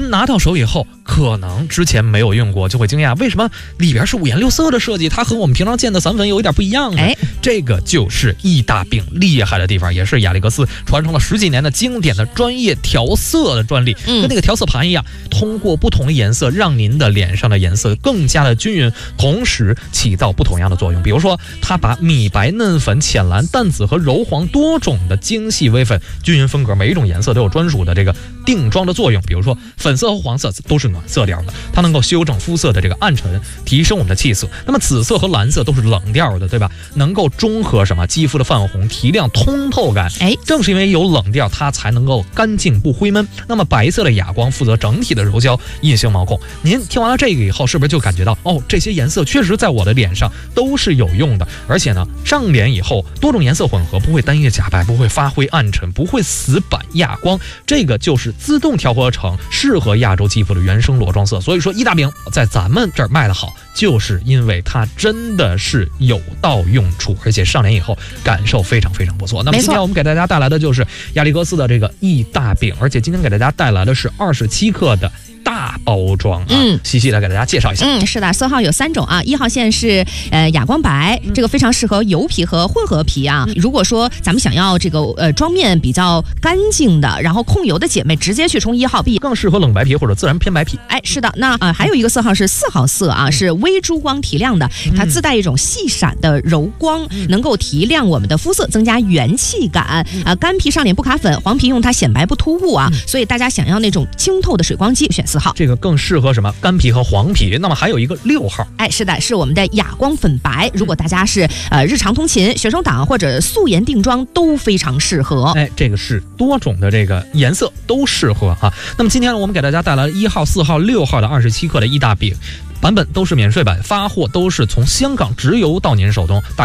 您拿到手以后，可能之前没有用过，就会惊讶为什么里边是五颜六色的设计，它和我们平常见的散粉有一点不一样呢？这个就是E大饼厉害的地方，也是雅丽格斯传承了10几年的经典的专业调色的专利，跟那个调色盘一样，通过不同的颜色让您的脸上的颜色更加的均匀，同时起到不同样的作用。比如说，它把米白、嫩粉、浅蓝、淡紫和柔黄多种的精细微粉均匀分隔，每一种颜色都有专属的这个定妆的作用。比如说，粉色和黄色都是暖色调的，它能够修正肤色的这个暗沉，提升我们的气色。那么紫色和蓝色都是冷调的，对吧？能够中和什么肌肤的泛红，提亮通透感。正是因为有冷调，它才能够干净不灰闷。那么白色的哑光负责整体的柔焦，印形毛孔。您听完了这个以后，是不是就感觉到这些颜色确实在我的脸上都是有用的？而且呢，上脸以后多种颜色混合，不会单一假白，不会发灰暗沉，不会死板哑光，这个就是自动调和成适合亚洲肌肤的原生裸妆色。所以说E大饼在咱们这儿卖的好，就是因为它真的是有到用处，而且上脸以后感受非常非常不错。那么今天我们给大家带来的就是雅丽格斯的这个E大饼，而且今天给大家带来的是27克的大包装细细的给大家介绍一下。 是的，色号有3种啊，1号线是哑光白，这个非常适合油皮和混合皮啊。如果说咱们想要这个妆面比较干净的，然后控油的姐妹，直接去冲1号 B， 更适合冷白皮或者自然偏白皮。 是的，那还有一个色号是4号色啊，是微珠光提亮的，它自带一种细闪的柔光，能够提亮我们的肤色，增加元气感干皮上脸不卡粉，黄皮用它显白不突兀啊。所以大家想要那种清透的水光肌，选4号。 这个更适合什么？干皮和黄皮。那么还有一个6号， 是的，是我们的哑光粉白。如果大家是日常通勤、学生党或者素颜定妆都非常适合。 这个是多种的这个颜色都适合啊。那么今天呢，我们给大家带来1号、4号、6号的27克的E大饼，版本都是免税版，发货都是从香港直邮到您手中。